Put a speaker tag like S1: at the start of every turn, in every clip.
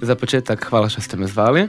S1: Za početak, hvala što ste me zvali.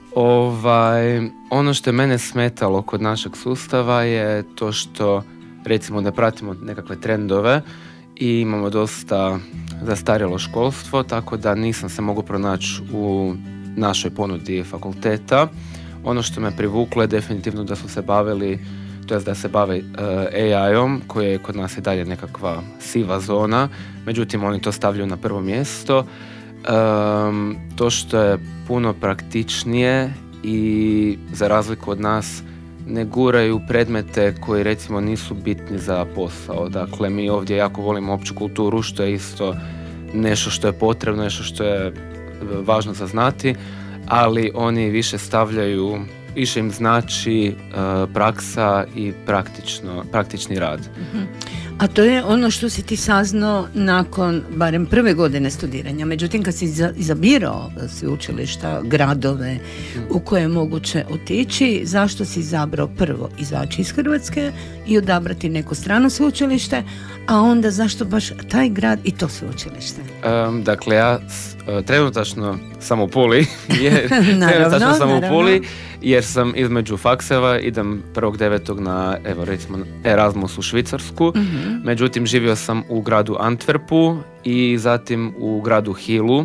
S1: Ono što je mene smetalo kod našeg sustava je to što, recimo, ne pratimo nekakve trendove i imamo dosta zastarjelo školstvo, tako da nisam se mogao pronaći u našoj ponudi fakulteta. Ono što me privuklo je definitivno da su se bavili, to jest da se bave AI-om, koji je kod nas i dalje nekakva siva zona, međutim oni to stavljaju na prvo mjesto. To što je puno praktičnije i za razliku od nas ne guraju predmete koji recimo nisu bitni za posao. Dakle, mi ovdje jako volimo opću kulturu, što je isto nešto što je potrebno, nešto što je važno za znati, ali oni više stavljaju, više im znači praksa i praktični rad.
S2: Uh-huh. A to je ono što si ti saznao nakon barem prve godine studiranja. Međutim, kad si izabirao sveučilišta, gradove u koje je moguće otići, zašto si izabrao prvo izaći iz Hrvatske i odabrati neko strano sveučilište, a onda zašto baš taj grad i to sveučilište?
S1: Dakle, ja trenutačno sam u Puli, jer sam između fakseva, idem 1.9. na, evo recimo, Erasmus u Švicarsku. Uh-huh. Međutim, živio sam u gradu Antwerpu i zatim u gradu Hillu.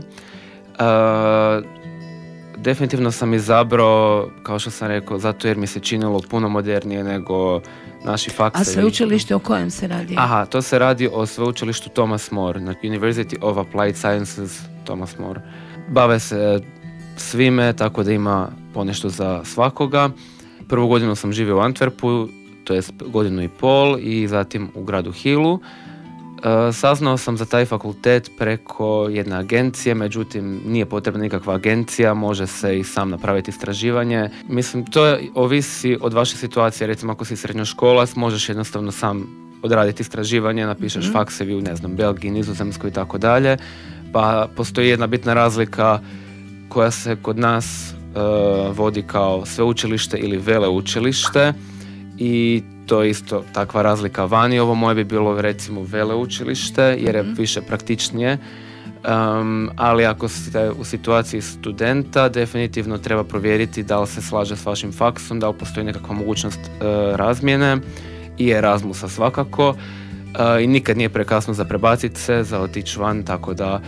S1: Definitivno sam izabrao, kao što sam rekao, zato jer mi se činilo puno modernije nego naši faksevi.
S2: A sveučilište o kojem se radi?
S1: Aha, to se radi o sveučilištu Thomas More, na University of Applied Sciences Thomas More. Bave se svime, tako da ima ponešto za svakoga. Prvu godinu sam živio u Antwerpu, to je 1.5 godina i zatim u gradu Hillu. Saznao sam za taj fakultet preko jedne agencije, međutim nije potrebna nikakva agencija, može se i sam napraviti istraživanje. Mislim, to ovisi od vaše situacije, recimo ako si srednjoškolac, možeš jednostavno sam odraditi istraživanje, napišeš faksevi u, Belgiji, Nizozemskoj i tako dalje, pa postoji jedna bitna razlika koja se kod nas vodi kao sveučilište ili veleučilište i to je isto takva razlika vani. Ovo moje bi bilo recimo veleučilište jer je više praktičnije, ali ako ste u situaciji studenta definitivno treba provjeriti da li se slaže s vašim faksom, da li postoji nekakva mogućnost razmjene i Erasmusa svakako, i nikad nije prekasno za prebaciti se, za otići van, tako da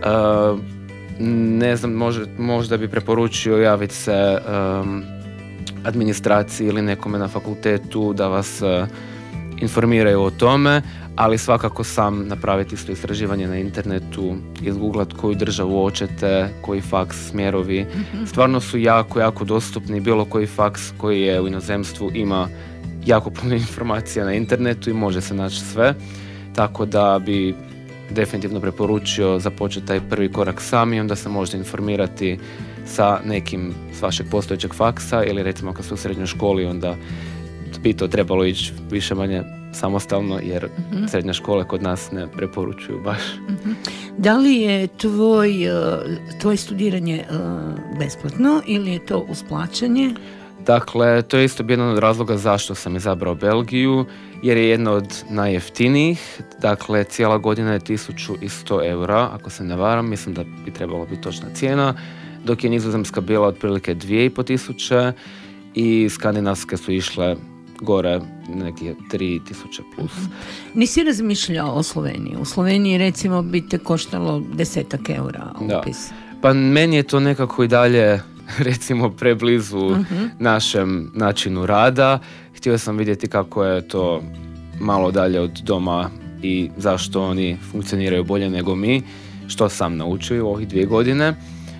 S1: ne znam, možda bi preporučio javiti se administraciji ili nekome na fakultetu da vas informiraju o tome, ali svakako sam napraviti isto istraživanje na internetu, izgooglat koju državu hoćete, koji faks, smjerovi. Stvarno su jako dostupni. Bilo koji faks koji je u inozemstvu ima jako puno informacija na internetu i može se naći sve, tako da bi definitivno preporučio započeti taj prvi korak sami i onda se možete informirati sa nekim s vašeg postojećeg faksa ili recimo kad ste u srednjoj školi onda bi to trebalo ići više manje samostalno jer srednje škole kod nas ne preporučuju baš.
S2: Da li je tvoje studiranje besplatno ili je to uz plaćanje?
S1: Dakle, to je isto jedan od razloga zašto sam izabrao Belgiju, jer je jedna od najjeftinijih. Dakle, cijela godina je 1100 eura, ako se ne varam, mislim da bi trebalo biti točna cijena, dok je Nizozemska bila otprilike 2500 i skandinavske su išle gore neke 3000 plus.
S2: Nisi razmišljao o Sloveniji? U Sloveniji recimo bi te koštalo 10 eura upis.
S1: Pa meni je to nekako i dalje recimo preblizu našem načinu rada. Htio sam vidjeti kako je to malo dalje od doma i zašto oni funkcioniraju bolje nego mi, što sam naučio u ovih 2 godine.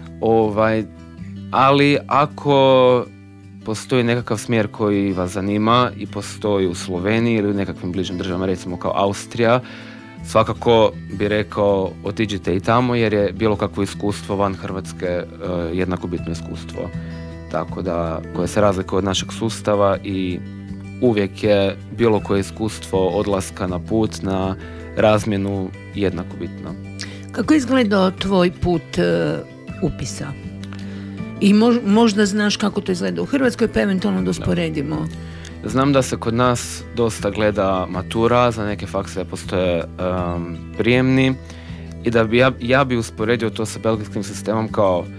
S1: Ali ako postoji nekakav smjer koji vas zanima i postoji u Sloveniji ili u nekakvim bližim državama, recimo kao Austrija, svakako bi rekao otiđite i tamo jer je bilo kakvo iskustvo van Hrvatske jednako bitno iskustvo. Tako da, koje se razlikuje od našeg sustava i uvijek je bilo koje iskustvo odlaska na put, na razmjenu jednako bitno.
S2: Kako je izgledao tvoj put upisa? I možda znaš kako to izgleda u Hrvatskoj, pa eventualno da usporedimo.
S1: Znam da se kod nas dosta gleda matura, za neke fakse postoje prijemni i da bi ja bi usporedio to sa belgijskim sistemom kao